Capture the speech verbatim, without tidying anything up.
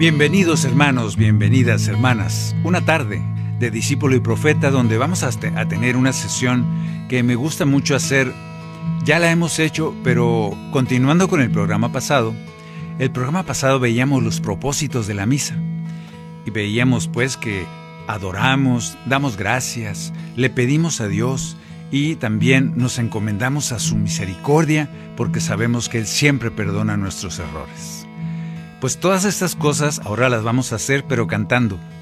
Bienvenidos hermanos, bienvenidas hermanas. Una tarde de discípulo y profeta donde vamos a, a tener una sesión que me gusta mucho hacer. Ya la hemos hecho, pero continuando con el programa pasado, el programa pasado veíamos los propósitos de la misa. Y veíamos pues que adoramos, damos gracias, le pedimos a Dios y también nos encomendamos a su misericordia porque sabemos que Él siempre perdona nuestros errores. Pues todas estas cosas ahora las vamos a hacer pero cantando.